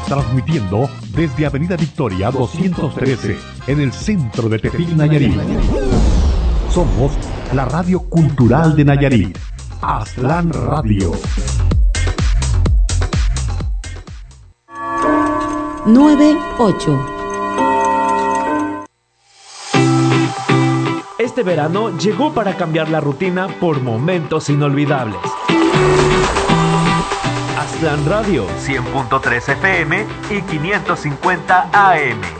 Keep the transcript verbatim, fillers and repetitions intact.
transmitiendo desde Avenida Victoria doscientos trece, en el centro de Tepic, Nayarit. Somos la radio cultural de Nayarit, Aztlán Radio. nueve ocho. Este verano llegó para cambiar la rutina por momentos inolvidables. Aztlán Radio, cien punto tres F M y quinientos cincuenta A M.